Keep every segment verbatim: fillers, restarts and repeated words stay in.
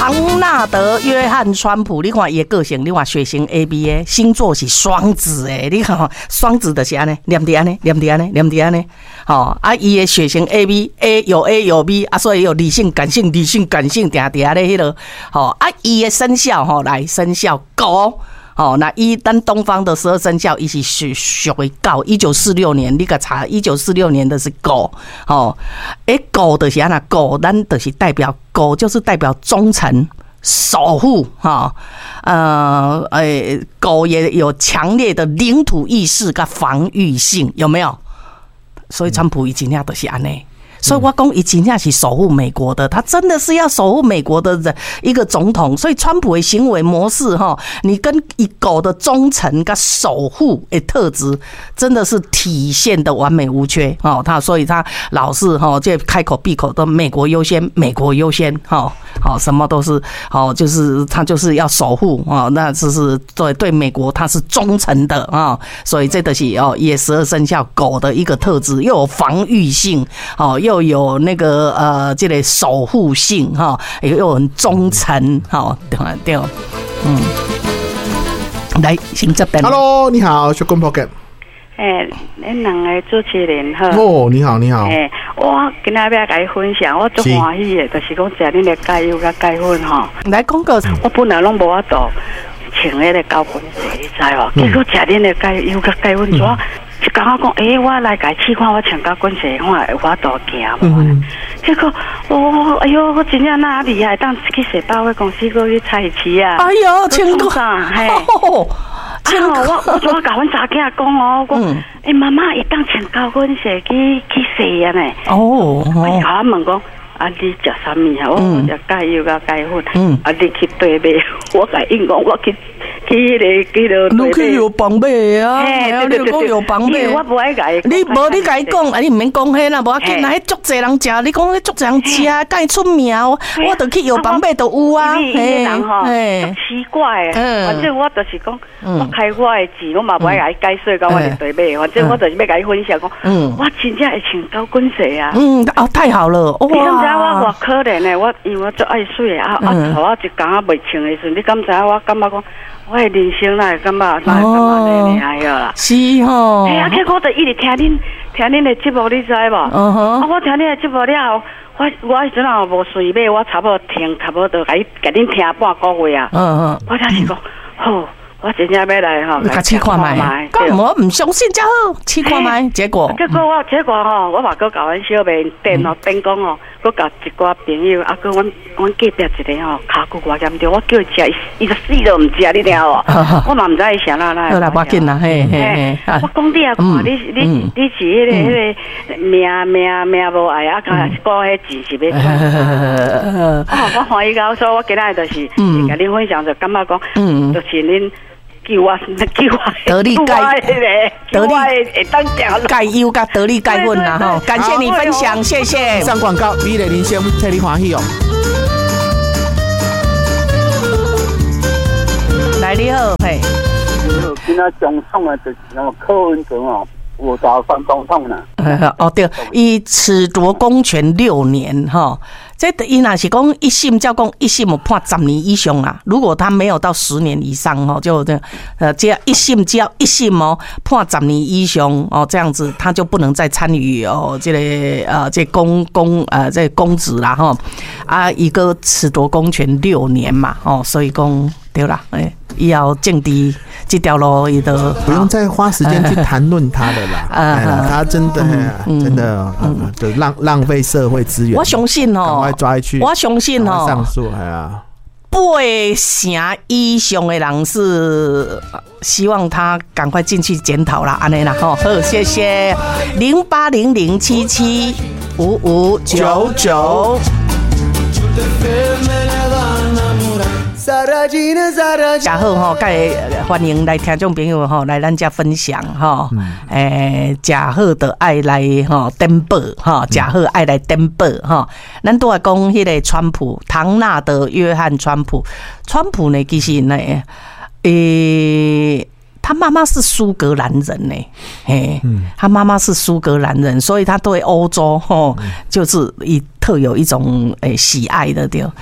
唐纳德·约翰·川普，你看伊的个性，你看血型 A B 的星座是双子诶，你看双子就是安尼，念伫安尼，念伫安尼，念伫安尼，吼啊，伊的血型 A B，A 有 A 有 B 啊，所以有理性、感性、理性、感性，定定咧迄个，吼啊，伊的生肖吼来生肖狗。哦，那一单东方的十二生肖，一起属属于狗。一九四六年，你个查，一九四六年的是狗。哦，诶，狗的是安那狗，咱就是代表狗，就是代表忠诚、守护。哈、哦，呃，诶，狗也有强烈的领土意识跟防御性，有没有？所以川普伊真正就是安尼。所以我讲，伊真正是守护美国的，他真的是要守护美国的一个总统。所以川普的行为模式哈，你跟一狗的忠诚跟守护的特质，真的是体现的完美无缺哦。他所以他老是哈，这开口闭口都美国优先，美国优先哈，好什么都是好，就是他就是要守护啊，那就是对对美国他是忠诚的啊。所以这个是哦，也十二生肖狗的一个特质，又有防御性哦，又有那个呃，这个守护性哈，又很忠诚哈，对对，嗯，来，请这边。 Hello， 你好，小公 Pocket。 哎，恁两个主持人好。 哦，你好，你好。 哎，我今仔要甲伊分享，我足欢喜的，就是讲食恁的钙油甲钙粉吼。 来讲个， 我本来拢无法度穿迄个高跟鞋，你知无？结果食恁的钙油甲钙粉怎？就刚刚讲，诶、欸，我来改试看，我穿高跟鞋，我会法度行嘛。结果，哦，哎呦，我真正那厉害，当去洗百货公司过去菜市啊。 哎呦，穿过啥？嘿。 哦啊！我我怎啊甲阮查囝讲哦，我讲，诶，妈妈会当穿高跟鞋去去洗啊呢。哦，我甲我问讲，啊，你食啥物啊？我食钙油甲钙粉。嗯，啊，你去对买，我甲因讲，我去去迄个去落。 你去药房买啊？哎，你讲药房买， 我无爱甲伊。 你无你甲伊讲，啊，你毋免讲迄啦，无要紧啦，迄足侪人食，你讲迄足侪人食，甲伊出名，我我着去药房买就有啊。 嘿，人吼，足奇怪诶，反正我就是讲。我开我的钱，我嘛不爱甲伊解释，讲我伫对买，反正我就是要甲伊分享讲，我真正会穿高跟鞋啊！嗯， 哦，太好了，哇！ 你敢知我偌可怜的？我因为我足爱水啊，啊，互我一工仔袂穿的时，你敢知我感觉讲，我的人生哪会感觉哪会感觉呢？哎呀啦， 是吼。 哎呀，结果就一直听恁听恁的节目，你知无？嗯哼。啊，我听恁的节目了后，我我迄阵也无随买，我差不多听，差不多甲伊甲恁听半个月啊。嗯嗯。我才是讲，好。我真正要来吼， 甲试看卖，咁我唔相信才好，试看卖，结果结果我结果吼，我嘛搁甲阮小妹电哦，电讲哦，搁甲一寡朋友，啊，搁阮阮隔壁一个吼，骹骨偌严重，我叫伊食，伊伊就死都唔食，你听无？我嘛唔知伊啥啦啦。 好啦，无要紧啦，嘿嘿嘿。 我讲你啊，看你你你是迄个迄个命命命无爱啊，甲过迄钱是要赚。哦，我欢喜到，所以我今仔就是甲恁分享，就感觉讲，就是恁。叫我叫我得力钙， 得力会当讲钙油甲得力钙粉啦吼，感谢你分享，谢谢。 上广告，美丽人生，替你欢喜哦。 来你好，嘿。 今仔总统的就是那个柯文哲哦。我找算总统呢？ 哦对，伊褫夺公权六年哈，这伊若是讲一审，照讲一审有判十年以上啊。如果他没有到十年以上哈，就这呃，只要一审只要一审哦，判十年以上哦，这样子他就不能再参与哦，这个呃这公公呃这公职啦哈啊，一个褫夺公权六年嘛哦，所以讲对啦，哎，伊要政治这条路伊都不用再花时间去谈论他了啦。啊，他真的真的就浪浪费社会资源。 我相信哦， 赶快抓去。 我相信哦， 上诉哎呀。 八成以上的人是希望他赶快进去检讨啦，安尼啦吼。好，谢谢零八零零七七五五九九。嘉贺吼，介欢迎来听众朋友吼来咱家分享吼，诶，嘉贺的爱来吼登报吼，嘉贺爱来登报吼。咱都来讲迄个川普，唐纳德·约翰·川普。川普呢，其实呢，诶。他妈妈是苏格兰人呢，嘿，他妈妈是苏格兰人，所以他对欧洲吼就是以特有一种诶喜爱的对。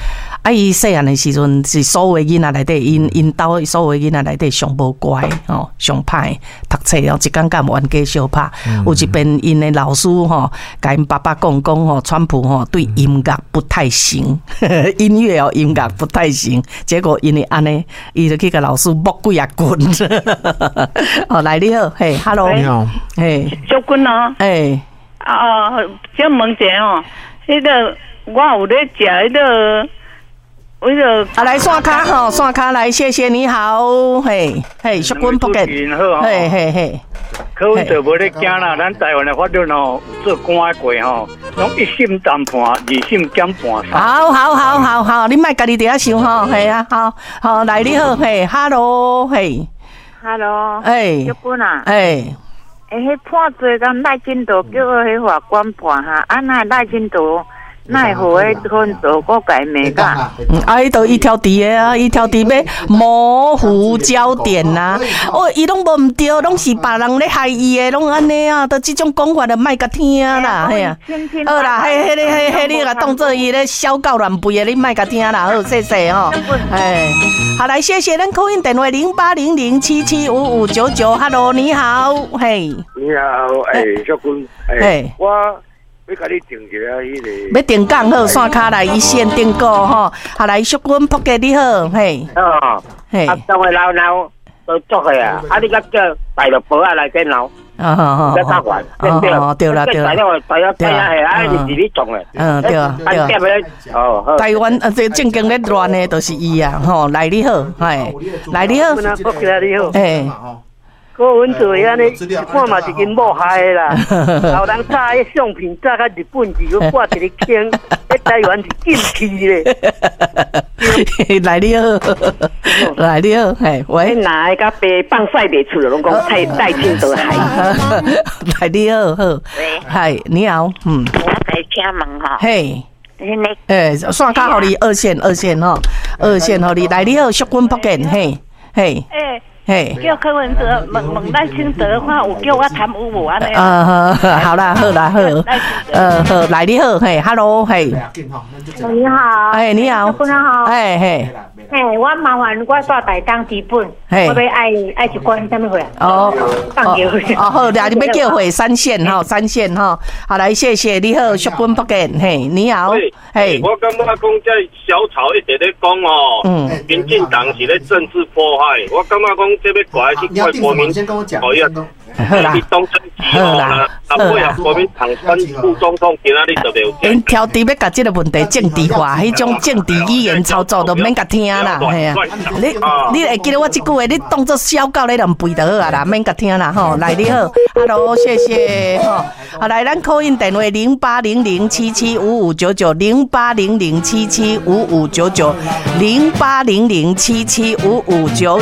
啊，伊细汉的时阵是所有囡仔内底，因因兜所有囡仔内底上无乖吼，上歹读册哦，一间间冤家相拍。有一遍因的老师吼，甲因爸爸讲讲吼，川普吼对音乐不太行，音乐哦音乐不太行。结果因为安尼，伊就去甲老师摸几啊棍。哦，来你好，嘿 ，hello， 你好， 嘿， 小君哦， 嘿， 啊，想问一下哦，迄个我有咧食迄个。我就啊，来刷卡吼，刷卡来，谢谢你好，嘿，嘿，淑君福建，嘿嘿嘿， 柯文哲无咧惊啦，咱台湾的法律吼，做官过吼，拢一审谈判，二审减半。 好好好好好，你莫家己伫遐想吼，嘿啊，好好来你好，嘿 ，hello， 嘿 ，hello， 哎， 淑君啊， 哎， 诶，迄判罪敢赖清德叫迄法官判哈，啊那赖清德。奈何迄份做个改美噶？ 啊，伊都一条题的啊，一条题要模糊焦点呐、啊。哦，伊拢无毋对，拢是别人咧害伊的，拢安尼啊，都即种讲法就莫甲听啦，嘿啊。好啦，迄、迄个、迄、迄你甲当做伊咧小狗乱吠的，你莫甲听啦，好，谢谢吼。哎，好来，谢谢咱扣音电话零八零零七七五五九九 ，Hello， 你好，嘿。 你好，诶，淑君，诶，我。要甲你定一下迄个， 要定讲好，线卡来一线订购吼。好来，淑君福建你好，嘿， 哦，嘿，啊，当个老老都做个啊，啊，你甲叫大陆保啊来电脑， 哦哦在打完， 哦，对啦对啦， 大陆大陆大陆系啊，你是你种的， 嗯对啊对啊，哦，台湾啊这正经咧乱的都是伊啊，吼，来你好，嘿，来你好，嘿。 柯文哲安尼，一半嘛是因某害的啦。后人炸迄相片炸到日本去，佮挂一个坑，喺台湾是禁区咧。 来你好，来你好，嘿，喂， 哪一个被放晒袂出了，拢讲太带清德害。 来你好，好，嗨，你好，嗯， 我来请问哈， 嘿。诶，线卡互你二线，二线吼，二线互你。来你好，淑君福建，嘿，嘿。嘿， 叫柯文哲问问赖清德，看有叫我谈有无安尼？ 呃，好啦，好啦，好，呃，好，来你好，嘿 ，hello， 嘿， 你好， 哎，你好， 你好， 哎嘿， 嘿，我麻烦我带台当基本，我要爱爱一关什么会？ 哦，放叫哦，好，俩你要叫回三线哈，三线哈，好来，谢谢，你好，淑君福建，嘿，你好， 嘿，我感觉讲这小草一直咧讲哦，嗯，民进党是咧政治迫害，我感觉讲。这边过来是怪国民，可以啊，你当政治哦，啊，配合国民党选副总统，今仔日就袂有。 因挑题要甲这个问题政治化，迄种政治语言操作都免甲听啦，嘿啊，你你会记得我这句话，你当作小狗咧乱吠就好啊啦，免甲听啦吼。来你好 ，Hello， 谢谢吼。好来，咱call in电话零八零零七七五五九九零八零零七七五五九九零八零零七七五五九